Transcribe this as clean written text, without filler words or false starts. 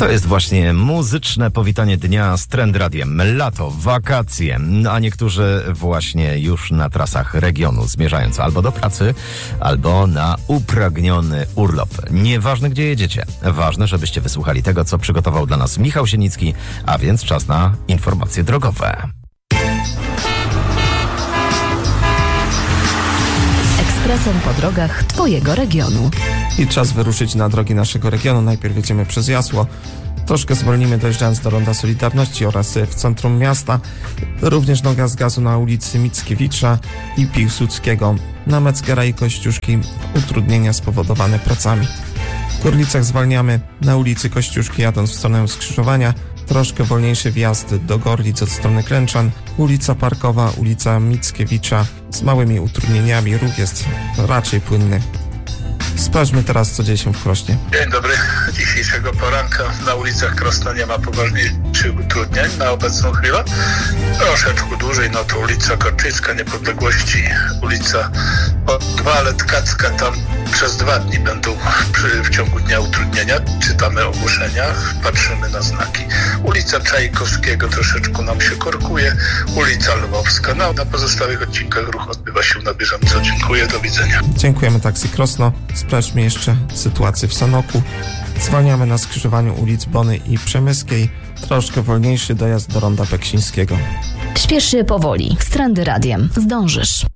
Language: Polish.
To jest właśnie muzyczne powitanie dnia z Trend Radiem. Lato, wakacje, a niektórzy właśnie już na trasach regionu, zmierzając albo do pracy, albo na upragniony urlop. Nieważne, gdzie jedziecie. Ważne, żebyście wysłuchali tego, co przygotował dla nas Michał Sienicki, a więc czas na informacje drogowe. Ekspresem po drogach Twojego regionu. I czas wyruszyć na drogi naszego regionu. Najpierw jedziemy przez Jasło. Troszkę zwolnimy dojeżdżając do Ronda Solidarności oraz w centrum miasta. Również noga z gazu na ulicy Mickiewicza i Piłsudskiego. Na Metzgera i Kościuszki utrudnienia spowodowane pracami. W Gorlicach zwalniamy na ulicy Kościuszki jadąc w stronę skrzyżowania. Troszkę wolniejszy wjazd do Gorlic od strony Klęczan. Ulica Parkowa, ulica Mickiewicza z małymi utrudnieniami. Ruch jest raczej płynny. Sprawdźmy teraz, co dzieje się w Krośnie. Dzień dobry. Dzisiejszego poranka na ulicach Krosna nie ma poważniejszych utrudnień na obecną chwilę. Troszeczkę dłużej, no to ulica Korczyńska Niepodległości, ulica Walet-Kacka, tam przez 2 dni będą w ciągu dnia utrudnienia. Czytamy ogłoszenia, patrzymy na znaki. Ulica Czajkowskiego troszeczkę nam się korkuje. Ulica Lwowska. No, na pozostałych odcinkach ruch odbywa się na bieżąco. Dziękuję, do widzenia. Dziękujemy Taksy Krosno. Sprawdźmy jeszcze sytuację w Sanoku. Zwalniamy na skrzyżowaniu ulic Bony i Przemyskiej. Troszkę wolniejszy dojazd do Ronda Beksińskiego. Śpiesz się powoli. Z Trendy Radiem. Zdążysz.